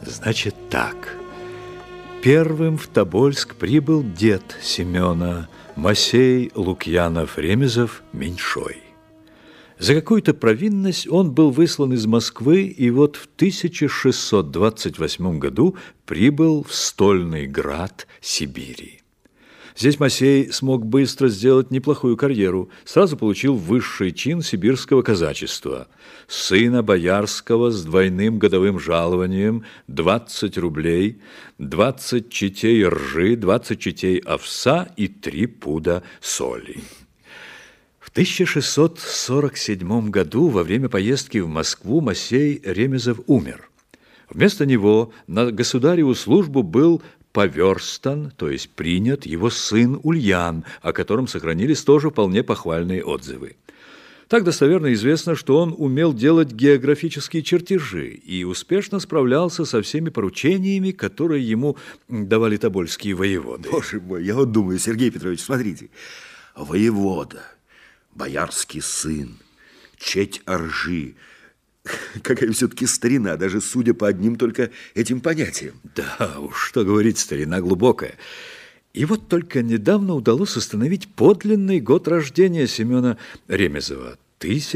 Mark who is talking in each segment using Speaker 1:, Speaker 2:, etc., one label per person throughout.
Speaker 1: Значит так. Первым в Тобольск прибыл дед Семена, Масей Лукьянов-Ремезов Меньшой. За какую-то провинность он был выслан из Москвы и вот в 1628 году прибыл в Стольный Град Сибири. Здесь Масей смог быстро сделать неплохую карьеру, сразу получил высший чин сибирского казачества, сына боярского с двойным годовым жалованием 20 рублей, 20 четей ржи, 20 четей овса и 3 пуда соли. В 1647 году во время поездки в Москву Масей Ремезов умер. Вместо него на государеву службу был поверстан, то есть принят его сын Ульян, о котором сохранились тоже вполне похвальные отзывы. Так достоверно известно, что он умел делать географические чертежи и успешно справлялся со всеми поручениями, которые ему давали тобольские воеводы.
Speaker 2: Боже мой, я вот думаю, Сергей Петрович, смотрите, воевода, боярский сын, четь оржи. Какая все-таки старина, даже судя по одним только этим понятиям.
Speaker 1: Да уж, что говорить, старина глубокая. И вот только недавно удалось установить подлинный год рождения Семена Ремезова –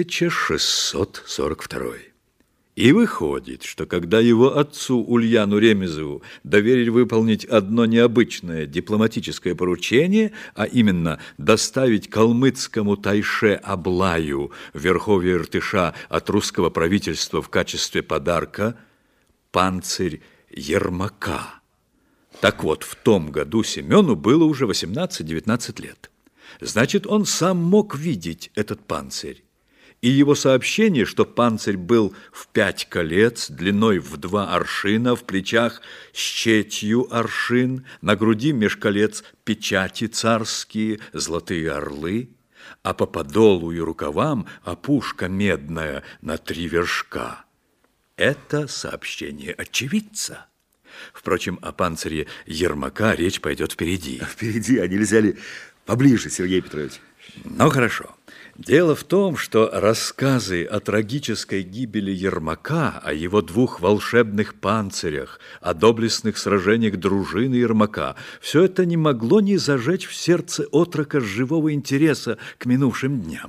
Speaker 1: 1642. И выходит, что когда его отцу Ульяну Ремезову доверили выполнить одно необычное дипломатическое поручение, а именно доставить калмыцкому тайше Аблаю в верховье Иртыша от русского правительства в качестве подарка панцирь Ермака. Так вот, в том году Семену было уже 18-19 лет. Значит, он сам мог видеть этот панцирь. И его сообщение, что панцирь был в 5 колец, длиной в 2 аршина, в плечах с четью аршин, на груди меж колец печати царские, золотые орлы, а по подолу и рукавам опушка медная на 3 вершка. Это сообщение очевидца. Впрочем, о панцире Ермака речь пойдет впереди.
Speaker 2: Впереди, а нельзя ли поближе, Сергей Петрович?
Speaker 1: Ну, хорошо. Дело в том, что рассказы о трагической гибели Ермака, о его 2 волшебных панцирях, о доблестных сражениях дружины Ермака, все это не могло не зажечь в сердце отрока живого интереса к минувшим дням.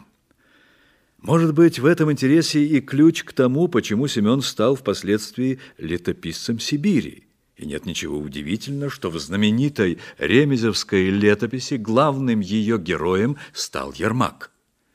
Speaker 1: Может быть, в этом интересе и ключ к тому, почему Семен стал впоследствии летописцем Сибири. И нет ничего удивительного, что в знаменитой ремезовской летописи главным ее героем стал Ермак.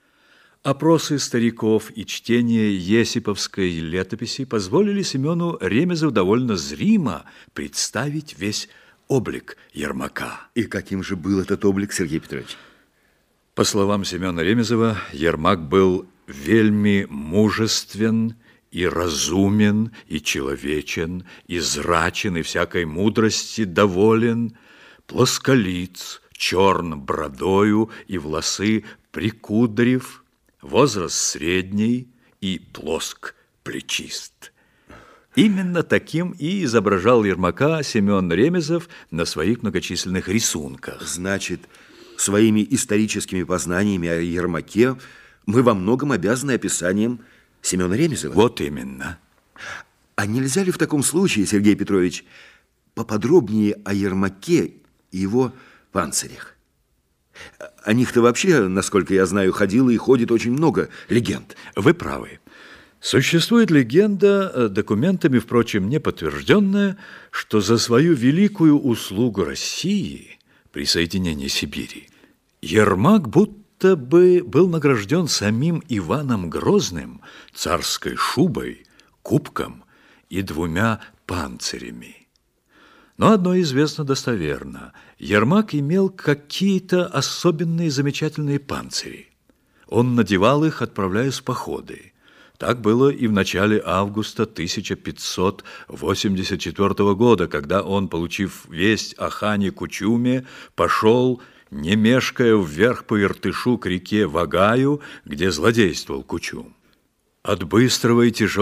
Speaker 1: Опросы стариков и чтение есиповской летописи позволили Семену Ремезову довольно зримо представить весь облик Ермака.
Speaker 2: И каким же был этот облик, Сергей Петрович?
Speaker 1: По словам Семена Ремезова, Ермак был вельми мужествен и разумен, и человечен, и зрачен, и всякой мудрости доволен, плосколиц, черн бродою и волосы прикудрив, возраст средний и плоск плечист. Именно таким и изображал Ермака Семен Ремезов на своих многочисленных рисунках.
Speaker 2: Значит, своими историческими познаниями о Ермаке мы во многом обязаны описанием Семена Ремезова.
Speaker 1: Вот именно.
Speaker 2: А нельзя ли в таком случае, Сергей Петрович, поподробнее о Ермаке и его панцирях? О них-то вообще, насколько я знаю, ходило и ходит очень много легенд.
Speaker 1: Вы правы. Существует легенда, документами, впрочем, не подтвержденная, что за свою великую услугу России, присоединение Сибири, Ермак будто бы был награжден самим Иваном Грозным царской шубой, кубком и 2 панцирями. Но одно известно достоверно. Ермак имел какие-то особенные замечательные панцири. Он надевал их, отправляясь в походы. Так было и в начале августа 1584 года, когда он, получив весть о хане Кучуме, пошел, не мешкая, вверх по Иртышу к реке Вагаю, где злодействовал Кучум. От быстрого и тяжелого